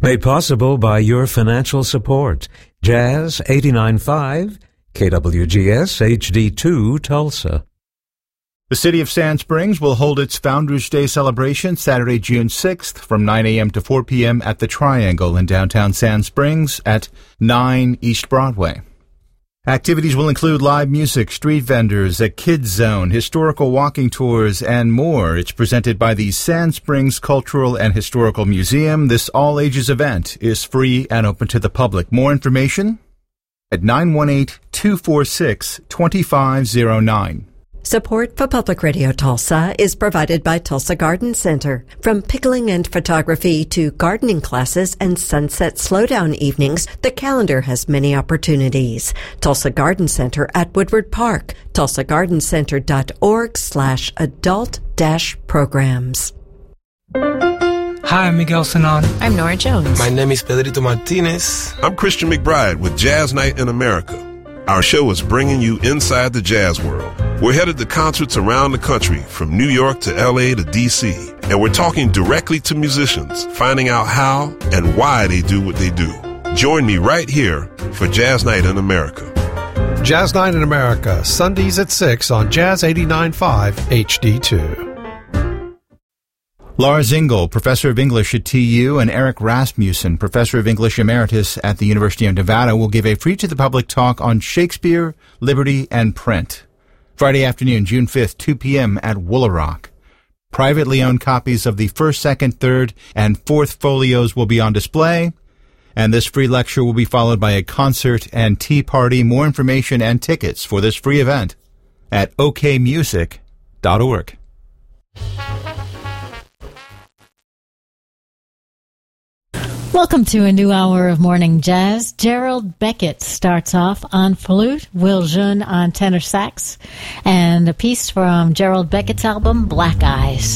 Made possible by your financial support. Jazz 89.5, KWGS HD2 Tulsa. The City of Sand Springs will hold its Founders Day celebration Saturday, June 6th from 9 a.m. to 4 p.m. at the Triangle in downtown Sand Springs at 9 East Broadway. Activities will include live music, street vendors, a kids zone, historical walking tours, and more. It's presented by the Sand Springs Cultural and Historical Museum. This all-ages event is free and open to the public. More information at 918-246-2509. Support for Public Radio Tulsa is provided by Tulsa Garden Center. From pickling and photography to gardening classes and sunset slowdown evenings, the calendar has many opportunities. Tulsa Garden Center at Woodward Park, tulsagardencenter.org/adult-programs. Hi, I'm Miguel Sanon. I'm Nora Jones. My name is Pedrito Martinez. I'm Christian McBride with Jazz Night in America. Our show is bringing you inside the jazz world. We're headed to concerts around the country, from New York to LA to DC, and we're talking directly to musicians, finding out how and why they do what they do. Join me right here for Jazz Night in America. Jazz Night in America, Sundays at 6 on Jazz 89.5 HD2. Lars Engel, professor of English at TU, and Eric Rasmussen, professor of English emeritus at the University of Nevada, will give a free-to-the-public talk on Shakespeare, liberty, and print. Friday afternoon, June 5th, 2 p.m. at Woolaroc. Privately owned copies of the first, second, third, and fourth folios will be on display, and this free lecture will be followed by a concert and tea party. More information and tickets for this free event at okmusic.org. Welcome to a new hour of Morning Jazz. Gerald Beckett starts off on flute, Will Jun on tenor sax, and a piece from Gerald Beckett's album, Black Eyes.